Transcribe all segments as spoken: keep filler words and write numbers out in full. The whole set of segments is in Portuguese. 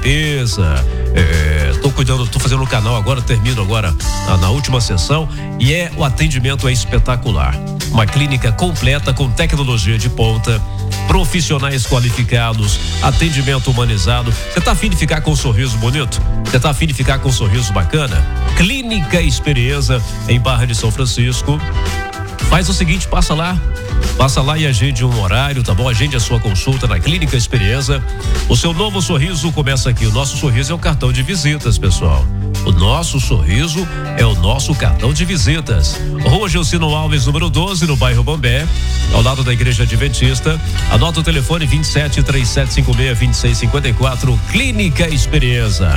limpeza. É, tô cuidando, tô fazendo o canal agora, termino agora na, na última sessão e é o atendimento é espetacular. Uma clínica completa com tecnologia de ponta, profissionais qualificados, atendimento humanizado. Você tá afim de ficar com um sorriso bonito? Você tá afim de ficar com um sorriso bacana? Clínica Experiência em Barra de São Francisco. Faz o seguinte, passa lá, passa lá e agende um horário, tá bom? Agende a sua consulta na Clínica Experiência. O seu novo sorriso começa aqui. O nosso sorriso é o cartão de visitas, pessoal. O nosso sorriso é o nosso cartão de visitas. Rua Gilcino Alves, número doze, no bairro Bambé, ao lado da Igreja Adventista. Anota o telefone vinte e sete, três sete cinco seis, vinte e seis cinquenta e quatro, Clínica Experiência.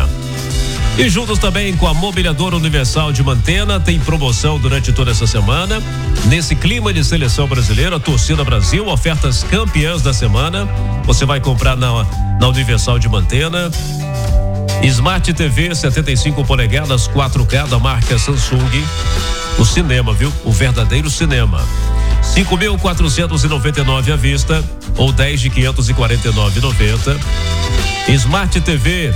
E juntos também com a Mobiliadora Universal de Mantena, tem promoção durante toda essa semana. Nesse clima de seleção brasileira, Torcida Brasil, ofertas campeãs da semana. Você vai comprar na, na Universal de Mantena. Smart T V setenta e cinco polegadas quatro K da marca Samsung. O cinema, viu? O verdadeiro cinema. cinco mil quatrocentos e noventa e nove à vista ou dez de quinhentos e quarenta e nove reais e noventa centavos. Smart T V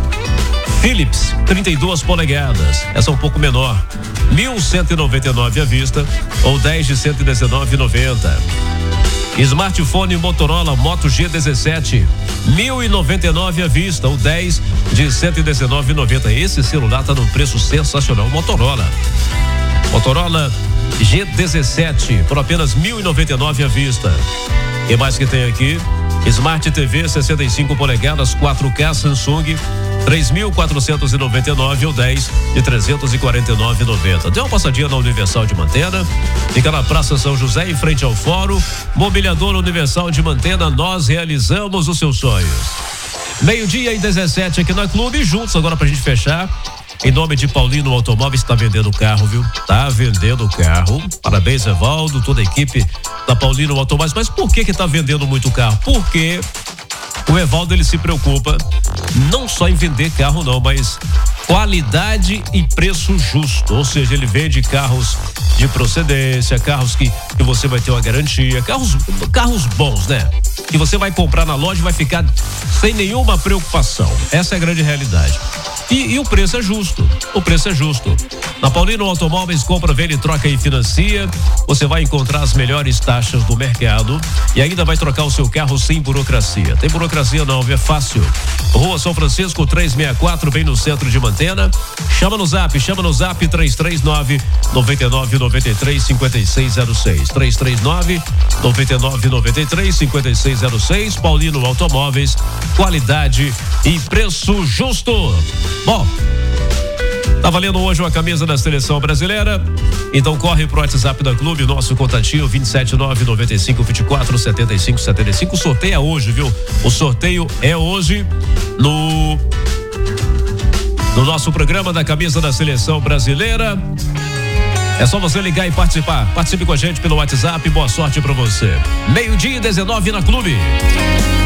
Philips, trinta e duas polegadas, essa é um pouco menor, mil cento e noventa e nove à vista ou dez de cento e dezenove reais e noventa centavos. Smartphone Motorola Moto G dezessete, mil e noventa e nove à vista ou dez de cento e dezenove reais e noventa centavos. Esse celular tá num preço sensacional. Motorola. Motorola G dezessete por apenas mil e noventa e nove à vista. O que mais que tem aqui? Smart T V sessenta e cinco polegadas quatro K Samsung, três mil quatrocentos e noventa e nove ou dez de trezentos e quarenta e nove reais e noventa centavos. Dê uma passadinha na Universal de Mantena, fica na Praça São José, em frente ao Fórum. Mobiliadora Universal de Mantena, nós realizamos os seus sonhos. Meio-dia e dezessete aqui na Clube, juntos agora pra gente fechar. Em nome de Paulino Automóveis, está vendendo carro, viu? Tá vendendo carro. Parabéns, Evaldo, toda a equipe da Paulino Automóveis. Mas por que que tá vendendo muito carro? Porque o Evaldo, ele se preocupa não só em vender carro não, mas qualidade e preço justo. Ou seja, ele vende carros de procedência, carros que, que você vai ter uma garantia, carros, carros bons, né? Que você vai comprar na loja e vai ficar sem nenhuma preocupação. Essa é a grande realidade. E, e o preço é justo, o preço é justo. Na Paulino Automóveis, compra, vende, troca e financia. Você vai encontrar as melhores taxas do mercado e ainda vai trocar o seu carro sem burocracia. Tem burocracia não, é fácil. Rua São Francisco trezentos e sessenta e quatro, bem no centro de Mantena. Chama no zap, chama no zap três três nove, nove nove nove três, cinco seis zero seis. três três nove, nove nove nove três, cinco seis zero seis. Paulino Automóveis, qualidade e preço justo. Bom, tá valendo hoje uma camisa da seleção brasileira, então corre pro WhatsApp da Clube, nosso contatinho vinte e sete nove, noventa e cinco, vinte e quatro, setenta e cinco, setenta e cinco. O sorteio é hoje, viu? O sorteio é hoje no no nosso programa da camisa da seleção brasileira. É só você ligar e participar. Participe com a gente pelo WhatsApp. Boa sorte pra você. Meio-dia e dezenove na Clube.